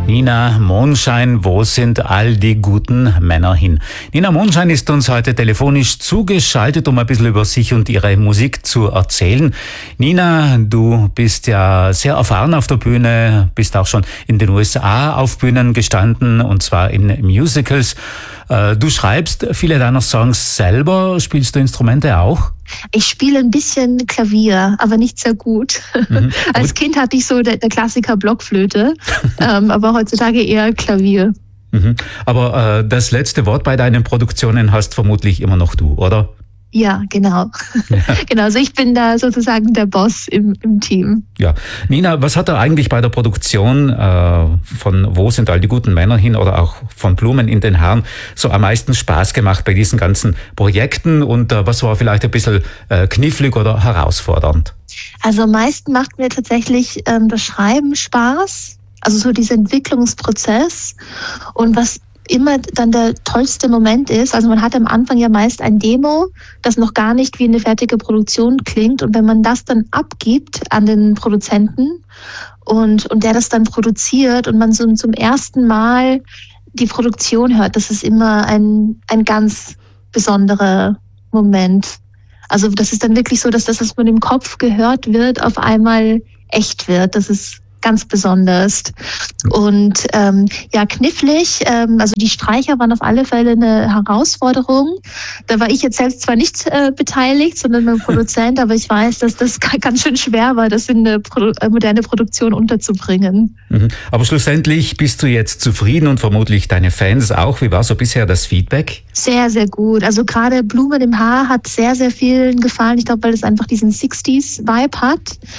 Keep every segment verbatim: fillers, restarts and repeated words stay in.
Nina Mondschein, wo sind all die guten Männer hin? Nina Mondschein ist uns heute telefonisch zugeschaltet, um ein bisschen über sich und ihre Musik zu erzählen. Nina, du bist ja sehr erfahren auf der Bühne, bist auch schon in den U S A auf Bühnen gestanden, und zwar in Musicals. Du schreibst viele deiner Songs selber. Spielst du Instrumente auch? Ich spiele ein bisschen Klavier, aber nicht sehr gut. Mhm. Als Kind hatte ich so der, der Klassiker Blockflöte, ähm, aber heutzutage eher Klavier. Mhm. Aber äh, das letzte Wort bei deinen Produktionen hast vermutlich immer noch du, oder? Ja, genau. Ja. Genau, also ich bin da sozusagen der Boss im, im Team. Ja. Nina, was hat da eigentlich bei der Produktion äh, von Wo sind all die guten Männer hin oder auch von Blumen in den Haaren so am meisten Spaß gemacht bei diesen ganzen Projekten, und äh, was war vielleicht ein bisschen äh, knifflig oder herausfordernd? Also am meisten macht mir tatsächlich ähm, das Schreiben Spaß, also so dieser Entwicklungsprozess, und was immer dann der tollste Moment ist, also man hat am Anfang ja meist ein Demo, das noch gar nicht wie eine fertige Produktion klingt, und wenn man das dann abgibt an den Produzenten und, und der das dann produziert und man so zum ersten Mal die Produktion hört, das ist immer ein, ein ganz besonderer Moment. Also das ist dann wirklich so, dass das, was von dem Kopf gehört wird, auf einmal echt wird. Das ist ganz besonders. Und ähm, ja, knifflig, ähm, also die Streicher waren auf alle Fälle eine Herausforderung. Da war ich jetzt selbst zwar nicht äh, beteiligt, sondern mein Produzent, aber ich weiß, dass das ganz schön schwer war, das in eine Produ- äh, moderne Produktion unterzubringen. Mhm. Aber schlussendlich bist du jetzt zufrieden und vermutlich deine Fans auch. Wie war so bisher das Feedback? Sehr, sehr gut. Also gerade Blumen im Haar hat sehr, sehr vielen gefallen. Ich glaube, weil es einfach diesen sechziger-Vibe hat.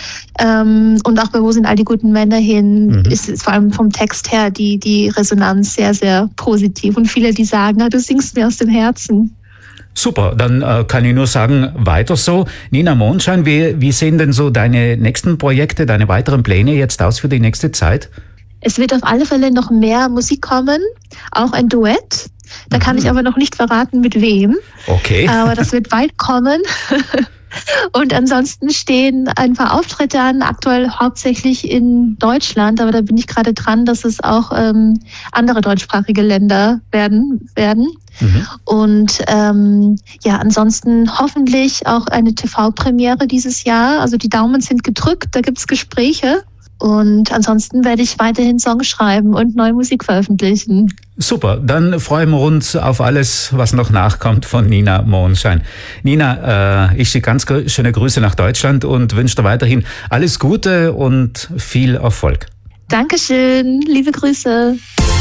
Ähm, und auch bei Wo sind all die guten Männer hin, mhm. ist es vor allem vom Text her die, die Resonanz sehr, sehr positiv. Und viele, die sagen, na, du singst mir aus dem Herzen. Super, dann äh, kann ich nur sagen, weiter so. Nina Mondschein, wie, wie sehen denn so deine nächsten Projekte, deine weiteren Pläne jetzt aus für die nächste Zeit? Es wird auf alle Fälle noch mehr Musik kommen, auch ein Duett. Da kann mhm. ich aber noch nicht verraten, mit wem. Okay. Aber das wird bald kommen. Und ansonsten stehen ein paar Auftritte an, aktuell hauptsächlich in Deutschland, aber da bin ich gerade dran, dass es auch ähm, andere deutschsprachige Länder werden. werden. Mhm. Und ähm, ja, ansonsten hoffentlich auch eine T V-Premiere dieses Jahr. Also die Daumen sind gedrückt, da gibt's Gespräche. Und ansonsten werde ich weiterhin Songs schreiben und neue Musik veröffentlichen. Super, dann freuen wir uns auf alles, was noch nachkommt von Nina Mondschein. Nina, äh, ich schicke ganz schöne Grüße nach Deutschland und wünsche dir weiterhin alles Gute und viel Erfolg. Dankeschön, liebe Grüße.